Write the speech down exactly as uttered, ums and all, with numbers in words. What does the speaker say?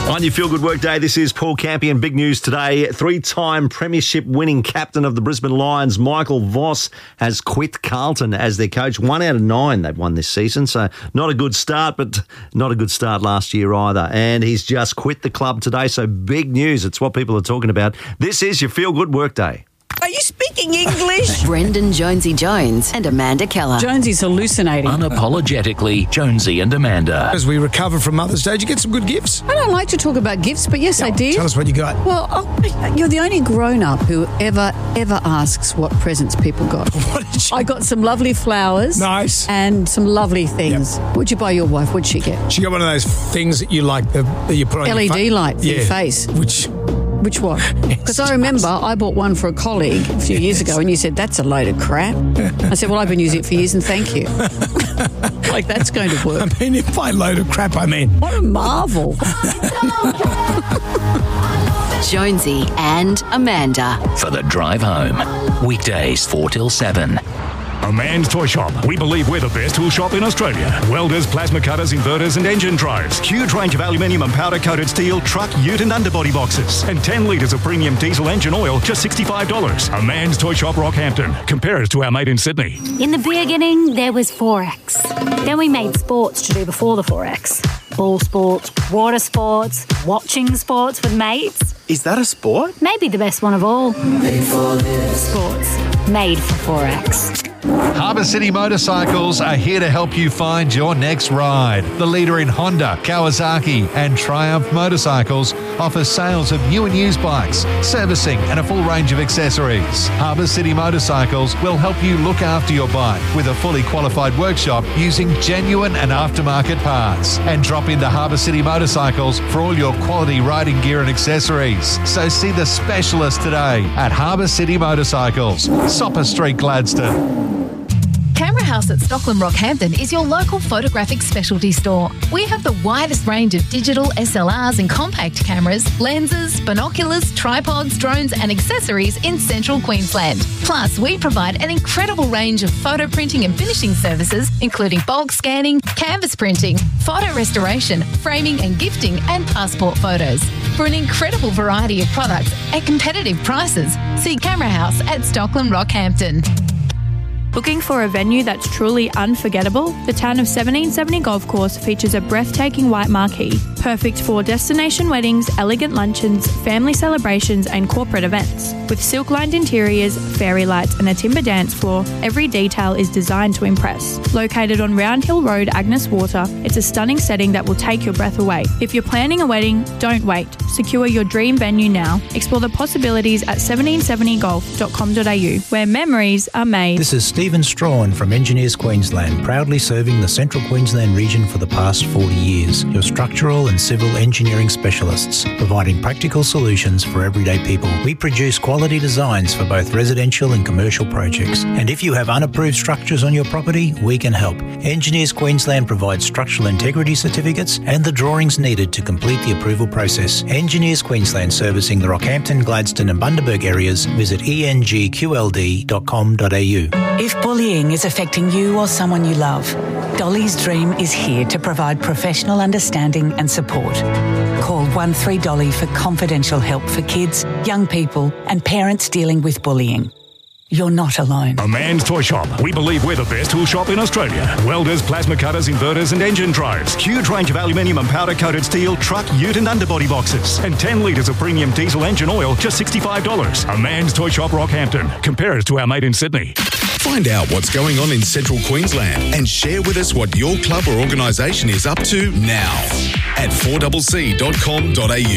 On your Feel Good Work Day, this is Paul Campion. Big news today. Three-time premiership winning captain of the Brisbane Lions, Michael Voss, has quit Carlton as their coach. One out of nine they've won this season, so not a good start, but not a good start last year either. And he's just quit the club today, so big news. It's what people are talking about. This is your Feel Good Work Day. Are you speaking English? Brendan Jonesy Jones and Amanda Keller. Jonesy's hallucinating. Unapologetically, Jonesy and Amanda. As we recover from Mother's Day, did you get some good gifts? I don't like to talk about gifts, but yes, I did. Tell us what you got. Well, oh, you're the only grown-up who ever, ever asks what presents people got. What did you... I got some lovely flowers. Nice. And some lovely things. Yep. What'd you buy your wife? What'd she get? She got one of those things that you like, the, that you put on L E D your fa- light for yeah, your face. Which... Which one? Because I remember I bought one for a colleague a few years ago and you said, that's a load of crap. I said, well, I've been using it for years and thank you. Like, that's going to work. I mean, if by load of crap, I mean... What a marvel. Jonesy and Amanda. For the drive home. Weekdays four till seven. A Man's Toy Shop. We believe we're the best tool shop in Australia. Welders, plasma cutters, inverters and engine drives. Huge range of aluminium and powder-coated steel, truck, ute and underbody boxes. And ten litres of premium diesel engine oil, just sixty-five dollars. A Man's Toy Shop, Rockhampton. Compare us to our mate in Sydney. In the beginning, there was Forex. Then we made sports to do before the Forex. Ball sports, water sports, watching sports with mates. Is that a sport? Maybe the best one of all. Made for this. Sports. Made for Forex. Harbour City Motorcycles are here to help you find your next ride. The leader in Honda, Kawasaki and Triumph motorcycles offers sales of new and used bikes, servicing and a full range of accessories. Harbour City Motorcycles will help you look after your bike with a fully qualified workshop using genuine and aftermarket parts. And drop into Harbour City Motorcycles for all your quality riding gear and accessories. So see the specialist today at Harbour City Motorcycles, Sopper Street, Gladstone. Camera House at Stockland Rockhampton is your local photographic specialty store. We have the widest range of digital S L Rs and compact cameras, lenses, binoculars, tripods, drones and accessories in central Queensland. Plus, we provide an incredible range of photo printing and finishing services, including bulk scanning, canvas printing, photo restoration, framing and gifting and passport photos. For an incredible variety of products at competitive prices, see Camera House at Stockland Rockhampton. Looking for a venue that's truly unforgettable? The town of seventeen seventy Golf Course features a breathtaking white marquee, perfect for destination weddings, elegant luncheons, family celebrations and corporate events. With silk-lined interiors, fairy lights and a timber dance floor, every detail is designed to impress. Located on Round Hill Road, Agnes Water, it's a stunning setting that will take your breath away. If you're planning a wedding, don't wait. Secure your dream venue now. Explore the possibilities at seventeen seventy golf dot com dot a u, where memories are made. This is Stephen Strawn from Engineers Queensland, proudly serving the Central Queensland region for the past forty years. Your structural and civil engineering specialists, providing practical solutions for everyday people. We produce quality designs for both residential and commercial projects. And if you have unapproved structures on your property, we can help. Engineers Queensland provides structural integrity certificates and the drawings needed to complete the approval process. Engineers Queensland, servicing the Rockhampton, Gladstone and Bundaberg areas. Visit e n g q l d dot com dot a u. If bullying is affecting you or someone you love, Dolly's Dream is here to provide professional understanding and support. Call one three Dolly for confidential help for kids, young people and parents dealing with bullying. You're not alone. A Man's Toy Shop. We believe we're the best tool shop in Australia. Welders, plasma cutters, inverters and engine drives. Huge range of aluminium and powder-coated steel, truck, ute and underbody boxes. And ten litres of premium diesel engine oil, just sixty-five dollars. A Man's Toy Shop, Rockhampton. Compare us to our mate in Sydney. Find out what's going on in Central Queensland and share with us what your club or organisation is up to now at four c c dot com dot a u.